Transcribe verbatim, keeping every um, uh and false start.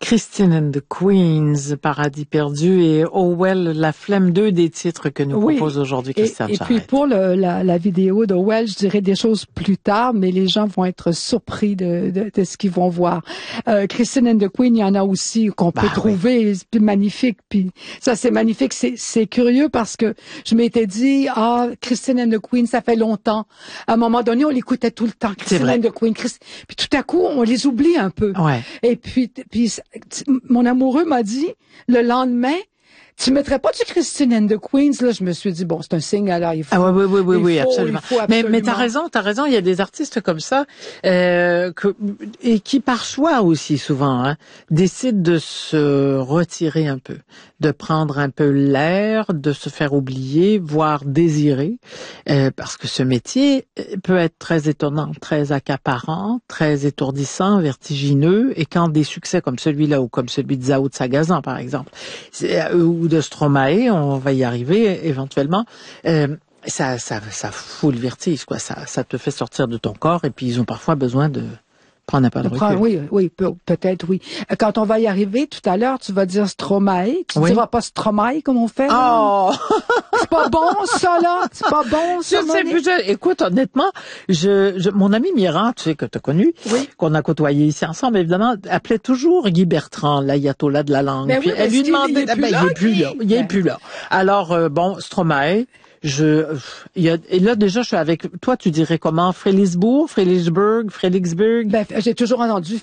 Christine and the Queens, Paradis perdu et Oh Well, La Flemme, deux des titres que nous oui. propose aujourd'hui Christiane Et, et puis pour le, la, la vidéo de Well, je dirais des choses plus tard, mais les gens vont être surpris de, de, de ce qu'ils vont voir. Euh, Christine and the Queen, il y en a aussi qu'on peut bah, trouver, oui. magnifique. Puis ça, c'est magnifique. C'est, c'est curieux parce que je m'étais dit, ah, Christine and the Queen, ça fait longtemps. À un moment donné, on l'écoutait tout le temps, Christine and the Queen. Christ... Puis tout à coup, on les oublie un peu. Ouais. Et puis, puis mon amoureux m'a dit, le lendemain, tu mettrais pas du Christine and the Queens, là, je me suis dit, bon, c'est un signe, alors il faut. Ah oui, oui, oui, oui, faut, absolument. absolument. Mais, mais t'as raison, t'as raison, il y a des artistes comme ça, euh, que, et qui par choix aussi souvent, hein, décident de se retirer un peu, de prendre un peu l'air, de se faire oublier, voire désirer, euh, parce que ce métier peut être très étonnant, très accaparant, très étourdissant, vertigineux, et quand des succès comme celui-là, ou comme celui de Zao de Sagazan, par exemple, ou de Stromae, on va y arriver éventuellement, euh, ça, ça, ça fout le vertige, quoi. Ça, ça te fait sortir de ton corps, et puis ils ont parfois besoin de prendre un peu de recul. Oui, oui, peut, peut-être, oui. Quand on va y arriver, tout à l'heure, tu vas dire Stromae, tu oui. diras pas Stromae comme on fait. Oh! C'est pas bon, ça, là? C'est pas bon, ça, je sais plus, je, écoute, honnêtement, je, je, mon ami Mira, tu sais, que tu as connu, oui. qu'on a côtoyé ici ensemble, évidemment, appelait toujours Guy Bertrand, l'ayatollah de la langue. Ben puis oui, elle lui demandait, il est plus ben, là, il est plus là, il est ben. plus là. Alors, euh, bon, Stromae, je, il y a, et là, déjà, je suis avec, toi, tu dirais comment? Frélisbourg, Frélisburg, Frédéricsburg? Ben, j'ai toujours entendu